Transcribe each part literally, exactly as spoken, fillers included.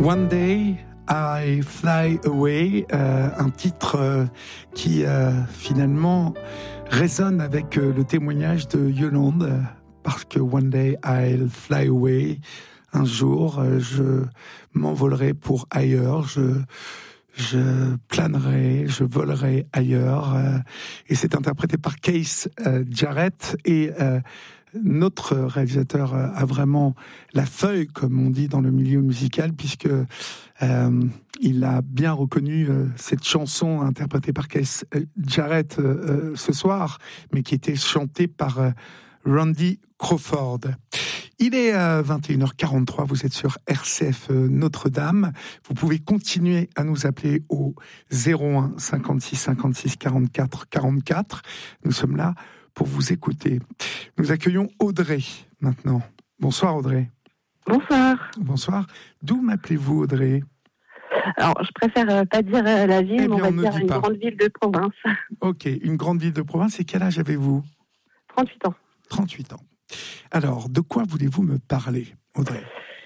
One Day I Fly Away, euh, un titre euh, qui euh, finalement résonne avec euh, le témoignage de Yolande, euh, parce que One Day I'll Fly Away, un jour euh, je m'envolerai pour ailleurs, je je planerai, je volerai ailleurs, euh, et c'est interprété par Keith euh, Jarrett, et euh, notre réalisateur a vraiment la feuille, comme on dit dans le milieu musical, puisque euh, il a bien reconnu euh, cette chanson interprétée par Keith Jarrett euh, ce soir, mais qui était chantée par euh, Randy Crawford. Il est euh, vingt et une heures quarante-trois, vous êtes sur R C F euh, Notre-Dame. Vous pouvez continuer à nous appeler au zéro un cinquante-six cinquante-six quarante-quatre quarante-quatre. Nous sommes là pour vous écouter. Nous accueillons Audrey maintenant. Bonsoir Audrey. Bonsoir. Bonsoir. D'où m'appelez-vous Audrey ? Alors, je préfère pas dire la ville, eh mais on va on dire une pas. grande ville de province. Ok, une grande ville de province. Et quel âge avez-vous ? trente-huit ans. trente-huit ans. Alors, de quoi voulez-vous me parler, Audrey ?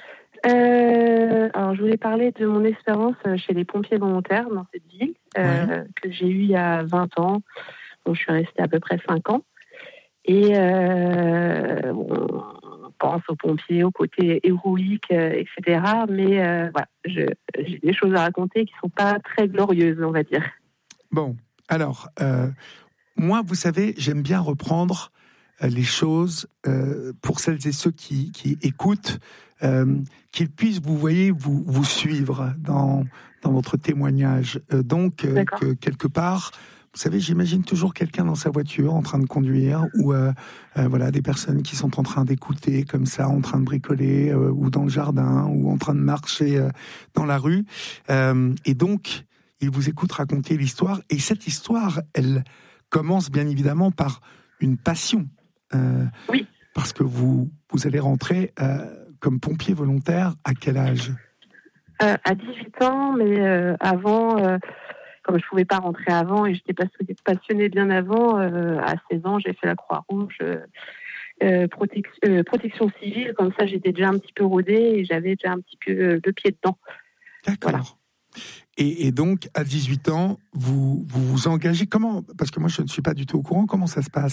euh, Alors, je voulais parler de mon expérience chez les pompiers volontaires dans cette ville, euh, ouais. que j'ai eue il y a vingt ans. Donc, je suis restée à peu près cinq ans. Et euh, on pense aux pompiers, au côté héroïque, euh, et cetera. Mais euh, voilà, je, j'ai des choses à raconter qui ne sont pas très glorieuses, on va dire. Bon, alors, euh, moi, vous savez, j'aime bien reprendre euh, les choses euh, pour celles et ceux qui, qui écoutent, euh, qu'ils puissent, vous voyez, vous, vous suivre dans, dans votre témoignage. Euh, donc, euh, que quelque part... Vous savez, j'imagine toujours quelqu'un dans sa voiture en train de conduire, ou euh, euh, voilà, des personnes qui sont en train d'écouter comme ça, en train de bricoler, euh, ou dans le jardin, ou en train de marcher euh, dans la rue. Euh, et donc, ils vous écoutent raconter l'histoire. Et cette histoire, elle commence bien évidemment par une passion. Euh, oui. Parce que vous, vous allez rentrer euh, comme pompier volontaire à quel âge ? euh, À dix-huit ans, mais euh, avant... Euh... Comme je ne pouvais pas rentrer avant et j'étais passionnée bien avant, euh, à seize ans, j'ai fait la Croix-Rouge, euh, euh, protection, euh, protection civile. Comme ça, j'étais déjà un petit peu rodée et j'avais déjà un petit peu euh, le pied dedans. D'accord. Voilà. Et, et donc, à dix-huit ans, vous, vous vous engagez comment ? Parce que moi, je ne suis pas du tout au courant. Comment ça se passe ?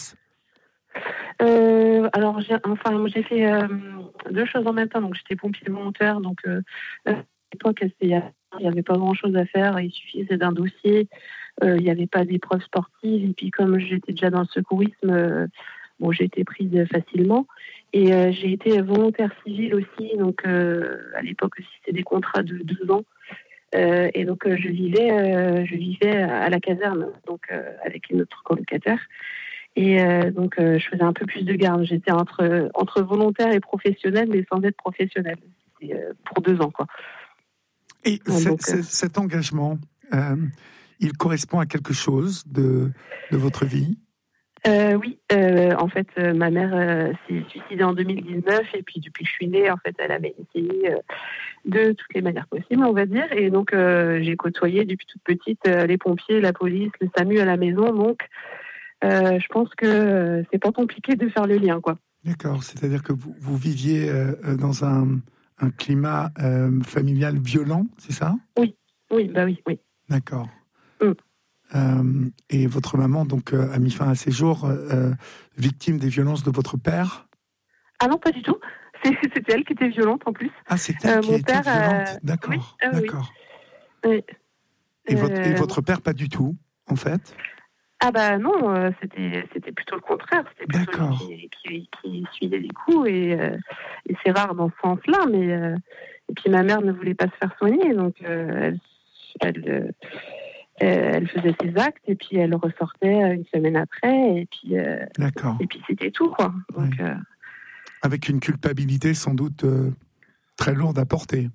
euh, Alors, j'ai, enfin, j'ai fait euh, deux choses en même temps. Donc, j'étais pompier volontaire. Donc, euh, à l'époque, c'était... Il n'y avait pas grand-chose à faire, il suffisait d'un dossier, euh, il n'y avait pas d'épreuve sportive, et puis comme j'étais déjà dans le secourisme, euh, bon, j'ai été prise facilement, et euh, j'ai été volontaire civile aussi, donc euh, à l'époque aussi c'était des contrats de deux ans, euh, et donc euh, je vivais euh, je vivais à la caserne, donc euh, avec une autre colocataire, et euh, donc euh, je faisais un peu plus de garde, j'étais entre, entre volontaire et professionnelle, mais sans être professionnelle, c'était, euh, pour deux ans, quoi. Et c'est, donc, c'est, cet engagement, euh, il correspond à quelque chose de, de votre vie ? euh, Oui, euh, en fait, euh, ma mère euh, s'est suicidée en deux mille dix-neuf et puis depuis que je suis née, en fait, elle avait essayé euh, de toutes les manières possibles, on va dire. Et donc, euh, j'ai côtoyé depuis toute petite euh, les pompiers, la police, le SAMU à la maison. Donc, euh, je pense que euh, c'est pas compliqué de faire le lien, quoi. D'accord, c'est-à-dire que vous, vous viviez euh, dans un... un climat euh, familial violent, c'est ça ? Oui, oui, bah oui, oui. D'accord. Mm. Euh, et votre maman donc euh, a mis fin à ses jours, euh, victime des violences de votre père ? Ah non, pas du tout. C'est, c'était elle qui était violente en plus. Ah, c'est elle euh, qui était père, violente. Euh... D'accord, oui, euh, d'accord. Oui. Et, votre, et votre père pas du tout, en fait ? Ah bah non, euh, c'était c'était plutôt le contraire. C'était plutôt D'accord. lui qui, qui, qui suivait les coups et, euh, et c'est rare dans ce sens-là. Mais euh, et puis ma mère ne voulait pas se faire soigner, donc euh, elle, elle, elle faisait ses actes et puis elle ressortait une semaine après et puis euh, D'accord. Et puis c'était tout, quoi. Donc oui. euh... avec une culpabilité sans doute euh, très lourde à porter.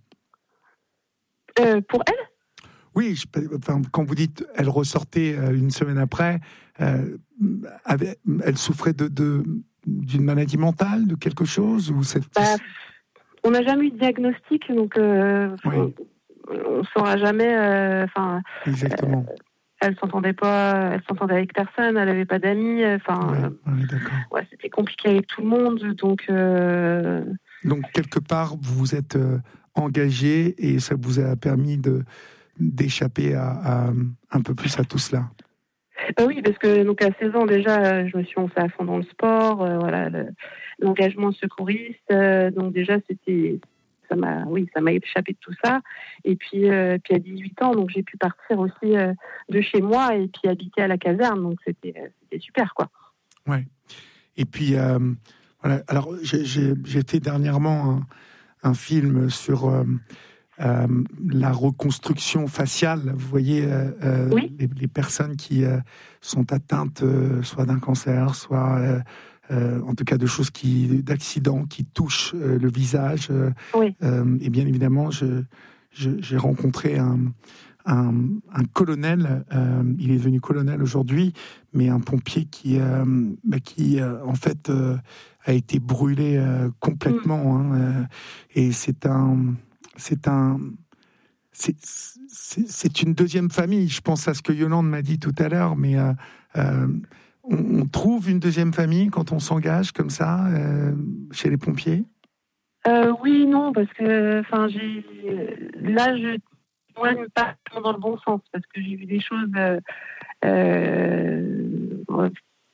Euh, pour elle ? Oui, je, enfin, quand vous dites elle ressortait euh, une semaine après, euh, avait, elle souffrait de, de, d'une maladie mentale, de quelque chose ou cette... bah, on n'a jamais eu de diagnostic, donc euh, oui. on ne saura jamais. Enfin, euh, exactement. Euh, elle s'entendait pas, elle s'entendait avec personne, elle avait pas d'amis. Enfin, ouais, ouais, d'accord. Ouais, c'était compliqué avec tout le monde, donc. Euh... Donc quelque part, vous vous êtes euh, engagé et ça vous a permis de, d'échapper à, à un peu plus à tout cela. Bah oui, parce que donc à seize ans déjà, je me suis lancée à fond dans le sport, euh, voilà, le, l'engagement secouriste. Euh, donc déjà, c'était, ça m'a, oui, ça m'a échappé de tout ça. Et puis, euh, puis à dix-huit ans, donc j'ai pu partir aussi euh, de chez moi et puis habiter à la caserne. Donc c'était, c'était super, quoi. Ouais. Et puis euh, voilà. Alors j'ai, j'ai, j'ai fait dernièrement un, un film sur euh, Euh, la reconstruction faciale, vous voyez, euh, euh, oui. les, les personnes qui euh, sont atteintes euh, soit d'un cancer, soit euh, euh, en tout cas de choses qui, d'accidents qui touchent euh, le visage. Euh, oui. euh, et bien évidemment, je, je, j'ai rencontré un, un, un colonel, euh, il est devenu colonel aujourd'hui, mais un pompier qui, euh, bah, qui euh, en fait, euh, a été brûlé euh, complètement. Mm. Hein, euh, et c'est un... C'est un, c'est, c'est, c'est une deuxième famille. Je pense à ce que Yolande m'a dit tout à l'heure, mais euh, euh, on, on trouve une deuxième famille quand on s'engage comme ça euh, chez les pompiers. Euh, oui, non, parce que, enfin, j'ai là, je moi, je me pas dans le bon sens parce que j'ai vu des choses. Euh, euh,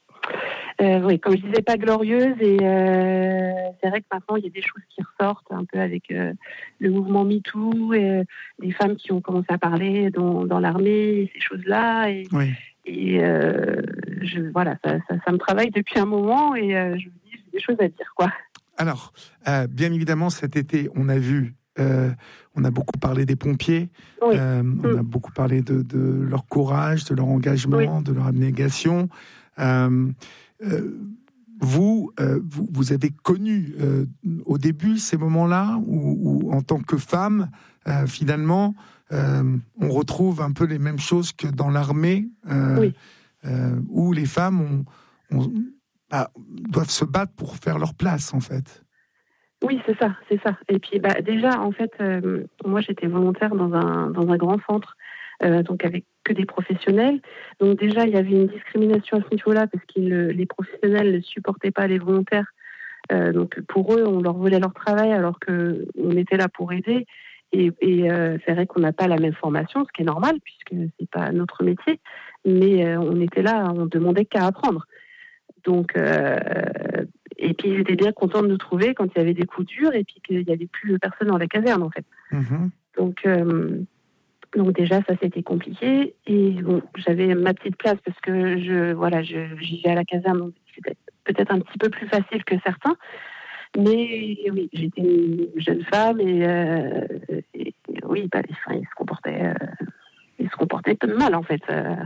Euh, oui, comme je disais, pas glorieuse et euh, c'est vrai que maintenant il y a des choses qui ressortent un peu avec euh, le mouvement MeToo et euh, des femmes qui ont commencé à parler dans, dans l'armée et ces choses-là et, oui. et euh, je, voilà, ça, ça, ça me travaille depuis un moment et euh, je me dis j'ai des choses à dire, quoi. Alors, euh, bien évidemment, cet été, on a vu, euh, on a beaucoup parlé des pompiers, oui. euh, on mmh. a beaucoup parlé de, de leur courage, de leur engagement, oui. de leur abnégation. Euh, Euh, vous, euh, vous, vous avez connu euh, au début ces moments-là où, où en tant que femme, euh, finalement, euh, on retrouve un peu les mêmes choses que dans l'armée, euh, oui. euh, où les femmes ont, ont, bah, doivent se battre pour faire leur place, en fait. Oui, c'est ça, c'est ça. Et puis, bah, déjà, en fait, euh, moi, j'étais volontaire dans un, dans un grand centre, euh, donc avec que des professionnels. Donc déjà, il y avait une discrimination à ce niveau-là parce que le, les professionnels ne supportaient pas les volontaires. Euh, donc pour eux, on leur volait leur travail alors qu'on était là pour aider. Et, et euh, c'est vrai qu'on n'a pas la même formation, ce qui est normal puisque c'est pas notre métier. Mais euh, on était là, on demandait qu'à apprendre. Donc, euh, et puis j'étais bien contente de nous trouver quand il y avait des coups durs et puis qu'il n'y avait plus personne dans la caserne en fait. Mmh. Donc euh, Donc déjà, ça, c'était compliqué. Et bon, j'avais ma petite place parce que je, voilà, je, j'y vais à la caserne, donc c'était peut-être un petit peu plus facile que certains. Mais oui, j'étais une jeune femme et, euh, et oui, bah, ils, ils se comportaient, euh, ils se comportaient peu mal en fait. Euh,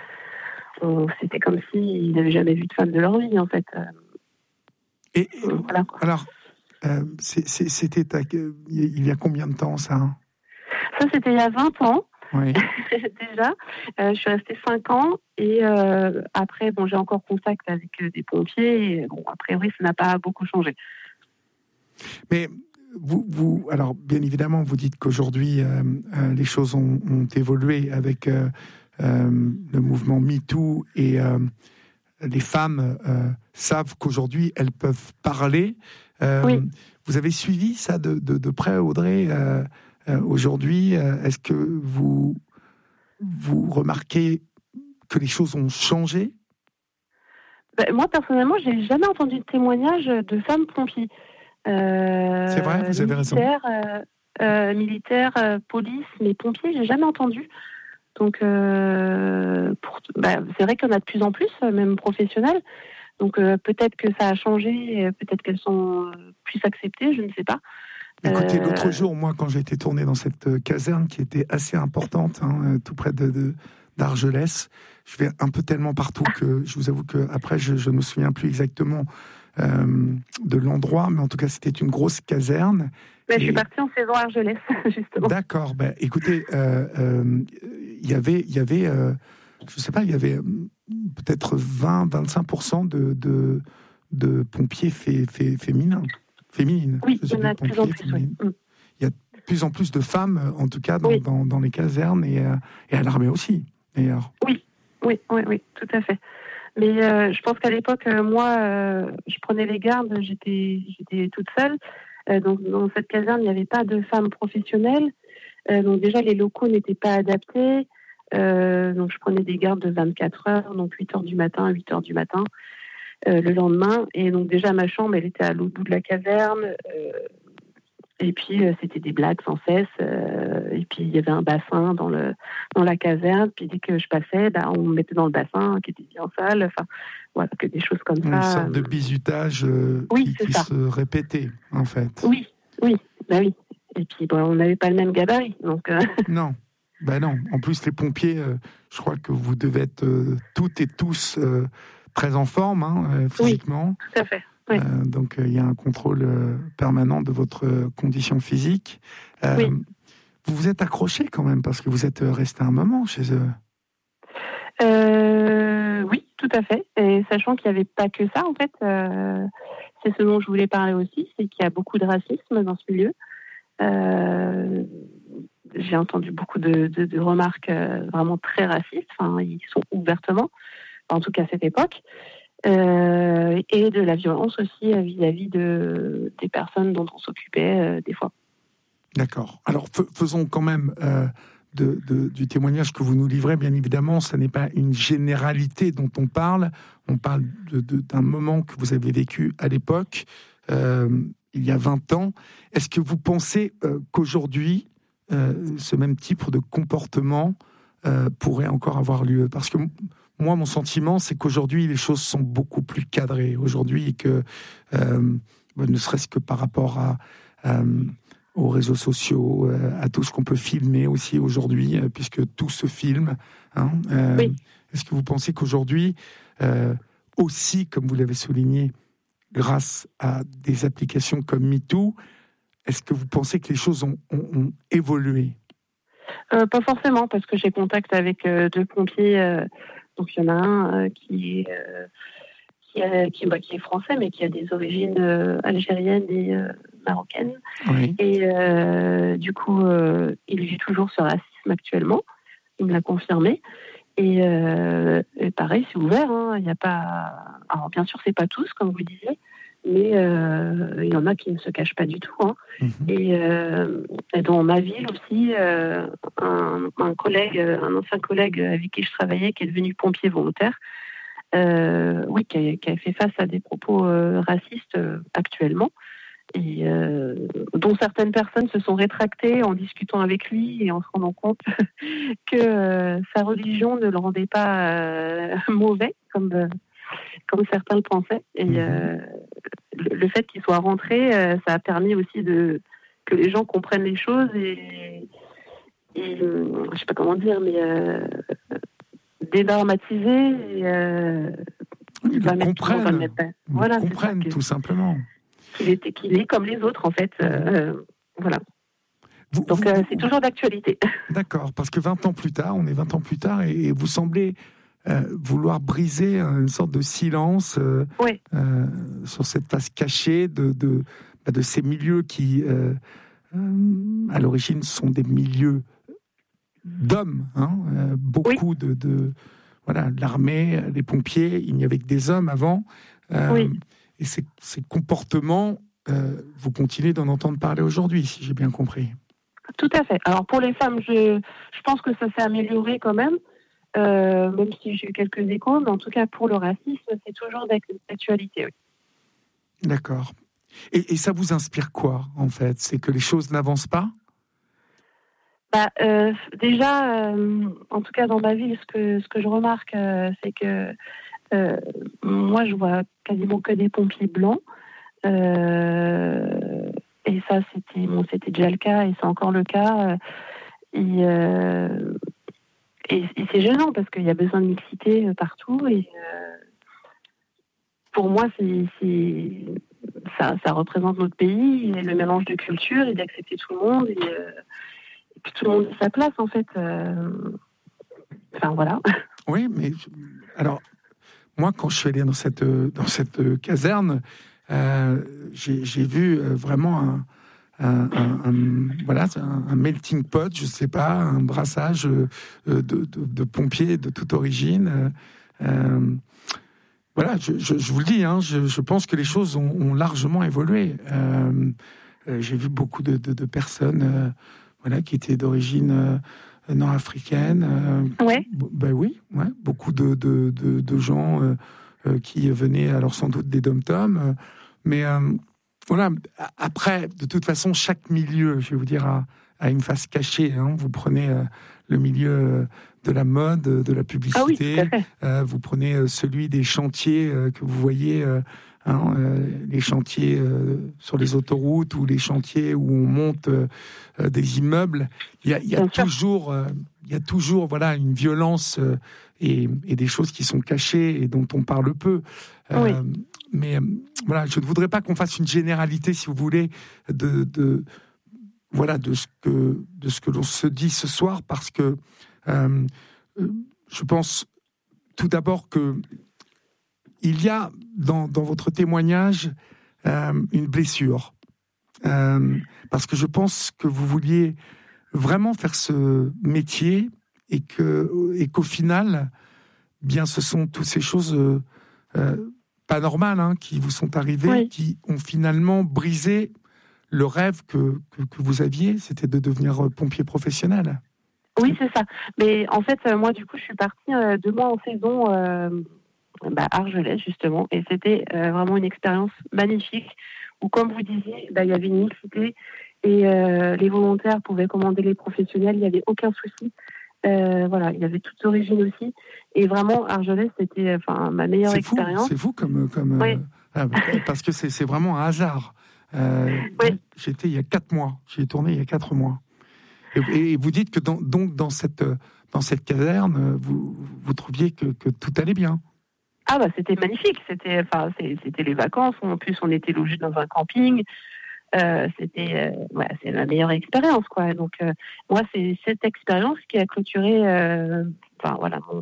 on, c'était comme s'ils n'avaient jamais vu de femme de leur vie en fait. Et, et voilà, quoi. Alors, euh, c'est, c'est, c'était à, il y a combien de temps ça? Ça, c'était il y a vingt ans. Oui. Déjà, euh, je suis restée cinq ans et euh, après, bon, j'ai encore contact avec euh, des pompiers. Et, bon, a priori, ça n'a pas beaucoup changé. Mais vous, vous alors bien évidemment, vous dites qu'aujourd'hui, euh, euh, les choses ont, ont évolué avec euh, euh, le mouvement MeToo et euh, les femmes euh, savent qu'aujourd'hui, elles peuvent parler. Euh, oui. Vous avez suivi ça de, de, de près, Audrey euh, Euh, aujourd'hui, euh, est-ce que vous, vous remarquez que les choses ont changé? Ben, moi, personnellement, je n'ai jamais entendu de témoignage de femmes pompiers. Euh, C'est vrai, vous avez raison. Euh, euh, militaires, euh, police, mais pompiers, je n'ai jamais entendu. Donc, euh, pour, ben, c'est vrai qu'il y en a de plus en plus, même professionnels. Donc, euh, peut-être que ça a changé, peut-être qu'elles sont plus acceptées, je ne sais pas. Écoutez, l'autre jour, moi, quand j'ai été tourné dans cette caserne qui était assez importante, hein, tout près de, de, d'Argelès, je vais un peu tellement partout que je vous avoue qu'après, je ne me souviens plus exactement euh, de l'endroit, mais en tout cas, c'était une grosse caserne. Mais et... Je suis partie en saison Argelès, justement. D'accord. Ben, écoutez, il euh, euh, y avait, y avait euh, je ne sais pas, il y avait peut-être vingt à vingt-cinq pour cent de, de, de pompiers fé, fé, féminins. Féminine. Oui, il y en a de plus en plus. Oui. Il y a de plus en plus de femmes, en tout cas, dans, oui. dans, dans les casernes et, euh, et à l'armée aussi, d'ailleurs. Oui, oui, oui, oui, tout à fait. Mais euh, je pense qu'à l'époque, euh, moi, euh, je prenais les gardes, j'étais, j'étais toute seule. Euh, donc, dans cette caserne, il n'y avait pas de femmes professionnelles. Euh, donc, déjà, les locaux n'étaient pas adaptés. Euh, donc, je prenais des gardes de vingt-quatre heures, donc huit heures du matin, huit heures du matin, euh, le lendemain. Et donc, déjà, ma chambre, elle était à l'autre bout de la caserne. Euh, et puis, euh, c'était des blagues sans cesse. Euh, et puis, il y avait un bassin dans, le, dans la caserne. Puis, dès que je passais, bah, on me mettait dans le bassin, qui était bien sale. Enfin, voilà, que des choses comme Une ça. Une sorte de bizutage euh, oui, qui, qui se répétait, en fait. Oui, oui, bah oui. Et puis, bon, on n'avait pas le même gabarit, donc... Euh... Non. Ben non, en plus les pompiers, euh, je crois que vous devez être euh, toutes et tous euh, très en forme hein, euh, physiquement. Oui, tout à fait. Oui. Euh, donc il euh, y a un contrôle euh, permanent de votre euh, condition physique. Euh, oui. Vous vous êtes accroché quand même parce que vous êtes resté un moment chez eux. Euh, oui, tout à fait. Et sachant qu'il n'y avait pas que ça en fait, euh, c'est ce dont je voulais parler aussi, c'est qu'il y a beaucoup de racisme dans ce milieu. Euh, j'ai entendu beaucoup de, de, de remarques euh, vraiment très racistes, enfin, ils sont ouvertement, en tout cas à cette époque, euh, et de la violence aussi euh, vis-à-vis de, des personnes dont on s'occupait euh, des fois. D'accord. Alors f- faisons quand même euh, de, de, du témoignage que vous nous livrez, bien évidemment, ce n'est pas une généralité dont on parle, on parle de, de, d'un moment que vous avez vécu à l'époque, euh, il y a vingt ans. Est-ce que vous pensez euh, qu'aujourd'hui, euh, ce même type de comportement euh, pourrait encore avoir lieu ? Parce que moi, mon sentiment, c'est qu'aujourd'hui, les choses sont beaucoup plus cadrées. Aujourd'hui, et que, euh, ne serait-ce que par rapport à, à, aux réseaux sociaux, à tout ce qu'on peut filmer aussi aujourd'hui, puisque tout se filme. Hein, euh, oui. Est-ce que vous pensez qu'aujourd'hui, euh, aussi, comme vous l'avez souligné, grâce à des applications comme MeToo, est-ce que vous pensez que les choses ont, ont, ont évolué ? euh, Pas forcément, parce que j'ai contact avec euh, deux pompiers. Euh, donc il y en a un euh, qui, est, euh, qui, a, qui, bah, qui est français, mais qui a des origines euh, algériennes et euh, marocaines. Oui. Et euh, du coup, euh, il vit toujours ce racisme actuellement. Il me l'a confirmé. Et, euh, et pareil, c'est ouvert. Hein. Il n'y a pas. Alors bien sûr, c'est pas tous, comme vous disiez, mais euh, il y en a qui ne se cachent pas du tout. Hein. Mm-hmm. Et, euh, et dans ma ville aussi, euh, un, un collègue, un ancien collègue avec qui je travaillais, qui est devenu pompier volontaire, euh, oui, qui a, qui a fait face à des propos euh, racistes euh, actuellement. Et euh, dont certaines personnes se sont rétractées en discutant avec lui et en se rendant compte que euh, sa religion ne le rendait pas euh, mauvais, comme, euh, comme certains le pensaient. Et euh, le, le fait qu'il soit rentré, euh, ça a permis aussi de, que les gens comprennent les choses et, et euh, je sais pas comment dire, mais euh, dédramatiser et euh, ils le comprennent, ils voilà, le comprennent que... tout simplement. Qu'il est, qu'il est comme les autres, en fait. Euh, voilà. Vous, Donc, vous, euh, c'est toujours d'actualité. D'accord, parce que vingt ans plus tard, on est vingt ans plus tard, et, et vous semblez euh, vouloir briser une sorte de silence euh, oui. euh, sur cette face cachée de, de, bah, de ces milieux qui, euh, euh, à l'origine, sont des milieux d'hommes. Hein, euh, beaucoup oui. de, de... Voilà, l'armée, les pompiers, il n'y avait que des hommes avant. Euh, oui. Et ces, ces comportements, euh, vous continuez d'en entendre parler aujourd'hui, si j'ai bien compris. Tout à fait. Alors pour les femmes, je, je pense que ça s'est amélioré quand même, euh, même si j'ai eu quelques échos, mais en tout cas pour le racisme, c'est toujours d'actualité. Oui. D'accord. Et, et ça vous inspire quoi, en fait ? C'est que les choses n'avancent pas ? Bah, euh, déjà, euh, en tout cas dans ma ville, ce que, ce que je remarque, euh, c'est que Euh, moi, je vois quasiment que des pompiers blancs. Euh, et ça, c'était, bon, c'était déjà le cas et c'est encore le cas. Et, euh, et, et c'est gênant parce qu'il y a besoin de mixité partout. Et euh, pour moi, c'est, c'est, ça, ça représente notre pays, et le mélange de cultures et d'accepter tout le monde. Et, euh, et que tout le monde a sa place, en fait. Euh, enfin, voilà. Oui, mais alors... Moi, quand je suis allé dans cette, dans cette caserne, euh, j'ai, j'ai vu vraiment un, un, un, un, voilà, un, un melting pot, je ne sais pas, un brassage de, de, de pompiers de toute origine. Euh, voilà, je, je, je vous le dis, hein, je, je pense que les choses ont, ont largement évolué. Euh, euh, j'ai vu beaucoup de, de, de personnes euh, voilà, qui étaient d'origine euh, nord-africaine. Euh, ouais. b- ben oui, ouais, beaucoup de, de, de, de gens euh, euh, qui venaient alors sans doute des dom-toms. Euh, mais euh, voilà, après, de toute façon, chaque milieu, je vais vous dire, a, a une face cachée. Hein. Vous prenez euh, le milieu euh, de la mode, de la publicité, ah oui, euh, vous prenez euh, celui des chantiers euh, que vous voyez, euh, hein, euh, les chantiers euh, sur les autoroutes ou les chantiers où on monte euh, euh, des immeubles. Il y a, il y a toujours, euh, il y a toujours, voilà, une violence euh, et, et des choses qui sont cachées et dont on parle peu. Euh, oui. Mais euh, voilà, je ne voudrais pas qu'on fasse une généralité, si vous voulez, de, de voilà, de ce que de ce que l'on se dit ce soir, parce que euh, je pense tout d'abord que il y a dans, dans votre témoignage euh, une blessure, euh, parce que je pense que vous vouliez vraiment faire ce métier et que et qu'au final, bien, ce sont toutes ces choses euh, euh, pas normales hein, qui vous sont arrivées, oui. qui ont finalement brisé le rêve que, que, que vous aviez, c'était de devenir pompier professionnel. Oui, c'est ça. Mais en fait, moi, du coup, je suis partie euh, deux mois en saison euh, bah, à Argelès, justement. Et c'était euh, vraiment une expérience magnifique où, comme vous disiez, bah, il y avait une mixité et euh, les volontaires pouvaient commander les professionnels. Il n'y avait aucun souci. Euh, voilà, il y avait toutes origines aussi. Et vraiment, Argelès, c'était enfin, ma meilleure c'est expérience. Fou, c'est fou comme... comme oui. euh, parce que c'est, c'est vraiment un hasard. Euh, oui. J'étais il y a quatre mois. J'y ai tourné il y a quatre mois. Et, et vous dites que dans, donc dans cette, dans cette caserne, vous, vous trouviez que, que tout allait bien. Ah bah c'était magnifique. C'était, enfin, c'était les vacances. En plus, on était logés dans un camping. Euh, c'était, euh, ouais, c'est la meilleure expérience, quoi. Donc euh, moi, c'est cette expérience qui a clôturé, euh, enfin voilà, mon,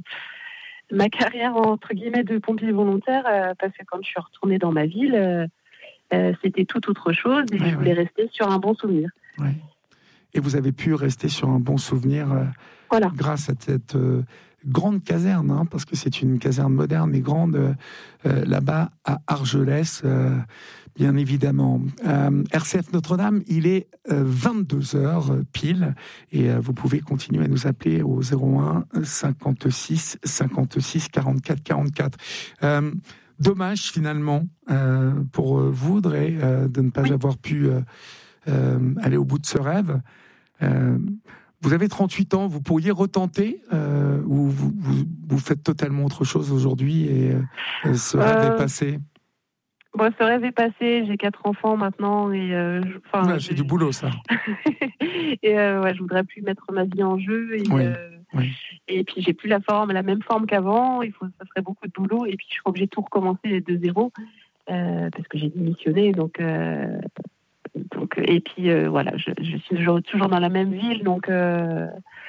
ma carrière entre guillemets de pompier volontaire, euh, parce que quand je suis retournée dans ma ville, euh, euh, c'était tout autre chose et ouais, je voulais ouais. rester sur un bon souvenir. Ouais. Et vous avez pu rester sur un bon souvenir euh, voilà. grâce à cette euh, grande caserne, hein, parce que c'est une caserne moderne et grande euh, là-bas à Argelès, euh, bien évidemment. Euh, R C F Notre-Dame, il est euh, vingt-deux heures pile, et euh, vous pouvez continuer à nous appeler au zéro un cinquante-six cinquante-six quarante-quatre quarante-quatre. Euh, dommage finalement euh, pour vous, Audrey, euh, de ne pas oui. avoir pu euh, euh, aller au bout de ce rêve. Euh, vous avez trente-huit ans, vous pourriez retenter euh, ou vous, vous, vous faites totalement autre chose aujourd'hui et euh, ce rêve euh, est passé? Bon, ce rêve est passé, j'ai quatre enfants maintenant et euh, je, ouais, c'est du boulot ça. et euh, ouais, je voudrais plus mettre ma vie en jeu et, oui, euh, oui. et puis j'ai plus la forme, la même forme qu'avant. Il faut, ça serait beaucoup de boulot et puis je suis obligée de tout recommencer de zéro euh, parce que j'ai démissionné donc. Euh, Donc, et puis euh, voilà, je, je suis toujours, toujours dans la même ville, donc euh,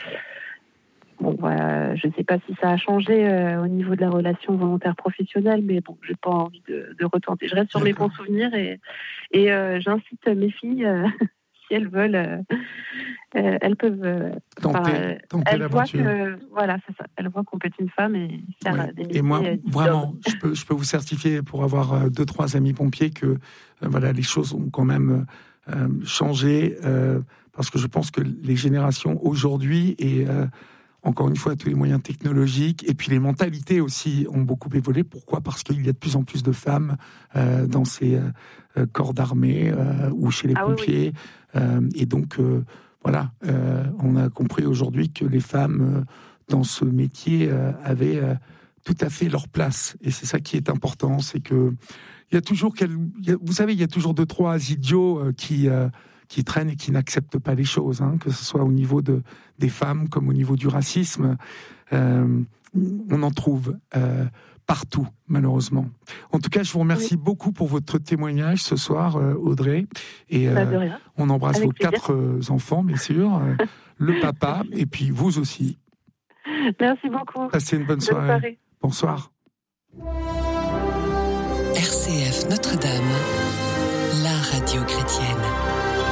bon, voilà, je ne sais pas si ça a changé euh, au niveau de la relation volontaire-professionnelle, mais bon, j'ai pas envie de, de retenter. Je reste sur D'accord. mes bons souvenirs et, et euh, j'incite mes filles, euh, si elles veulent, euh, euh, elles peuvent euh, tenter, euh, tenter elles l'aventure. Voient que, voilà, c'est ça. Elles voient qu'on peut être une femme et faire ouais. des métiers. Et moi, euh, vraiment, je peux, je peux vous certifier pour avoir deux, trois amis pompiers que euh, voilà, les choses ont quand même euh, changé euh, parce que je pense que les générations aujourd'hui et euh, encore une fois tous les moyens technologiques et puis les mentalités aussi ont beaucoup évolué. Pourquoi ? Parce qu'il y a de plus en plus de femmes euh, dans ces euh, corps d'armée euh, ou chez les ah, pompiers oui, oui. Euh, et donc euh, voilà, euh, on a compris aujourd'hui que les femmes euh, dans ce métier euh, avaient euh, tout à fait leur place. Et c'est ça qui est important, c'est que il y a toujours, quel, il y a, vous savez, il y a toujours deux trois idiots euh, qui euh, qui traînent et qui n'acceptent pas les choses, hein, que ce soit au niveau de des femmes comme au niveau du racisme. Euh, on en trouve euh, partout, malheureusement. En tout cas, je vous remercie oui. beaucoup pour votre témoignage ce soir, euh, Audrey. Et euh, bah, on embrasse Avec vos plaisir. quatre euh, enfants, bien sûr, euh, le papa, et puis vous aussi. Merci beaucoup. Passez une bonne, bonne soirée. soirée. Bonsoir. R C F Notre-Dame, la radio chrétienne.